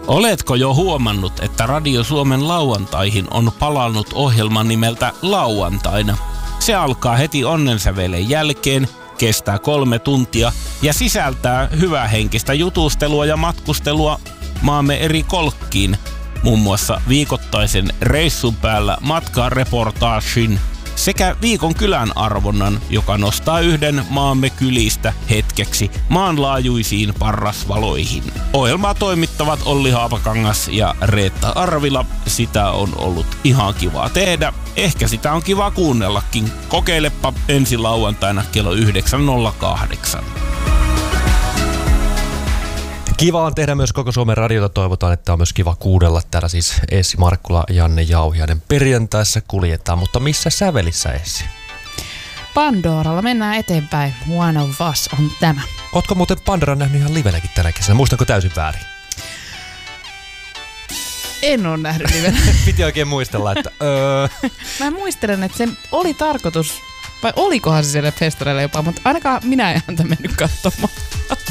Oletko jo huomannut, että Radio Suomen lauantaihin on palannut ohjelma nimeltä Lauantaina? Se alkaa heti onnensävelen jälkeen, kestää 3 tuntia ja sisältää hyvähenkistä jutustelua ja matkustelua maamme eri kolkkiin. Muun muassa viikoittaisen reissun päällä matkareportaagin sekä viikon kylän arvonnan, joka nostaa yhden maamme kylistä hetkeksi maanlaajuisiin parrasvaloihin. Ohjelmaa toimittavat Olli Haapakangas ja Reetta Arvila. Sitä on ollut ihan kivaa tehdä. Ehkä sitä on kiva kuunnellakin. Kokeilepa ensi lauantaina kello 9.08. Kiva on tehdä myös koko Suomen radiota. Toivotaan, että on myös kiva kuunnella täällä siis Essi Markkula, Janne Jauhiainen perjantaissa kuljetaan. Mutta missä sävelissä, Essi? Pandoralla mennään eteenpäin. One of Us on tämä. Ootko muuten Pandoran nähnyt ihan livenäkin tänä kesänä? Muistanko täysin väärin? En ole nähnyt livenä. Piti oikein muistella, että Mä muistelen, että se oli tarkoitus, vai olikohan se siellä festareilla jopa, mutta ainakaan minä en häntä mennyt katsomaan.